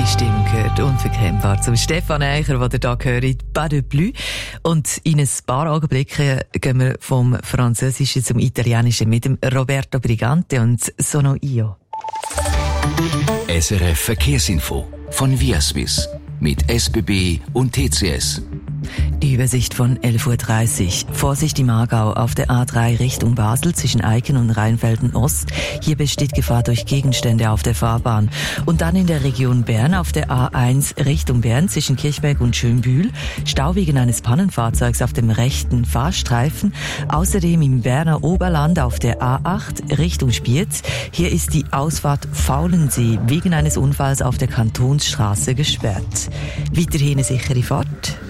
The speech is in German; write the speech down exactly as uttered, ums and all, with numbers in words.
Die Stimme gehört unverkennbar zum Stefan Eicher, den ihr hier hört, «Pas de plus». Und in ein paar Augenblicken gehen wir vom Französischen zum Italienischen mit dem Roberto Brigante und «Sono io». S R F Verkehrsinfo von Viaswiss mit S B B und T C S. Die Übersicht von elf Uhr dreißig. Vorsicht im Aargau auf der A drei Richtung Basel zwischen Eiken und Rheinfelden Ost. Hier besteht Gefahr durch Gegenstände auf der Fahrbahn. Und dann in der Region Bern auf der A eins Richtung Bern zwischen Kirchberg und Schönbühl. Stau wegen eines Pannenfahrzeugs auf dem rechten Fahrstreifen. Außerdem im Berner Oberland auf der A acht Richtung Spiez. Hier ist die Ausfahrt Faulensee wegen eines Unfalls auf der Kantonsstraße gesperrt. Weiterhin eine sichere Fahrt.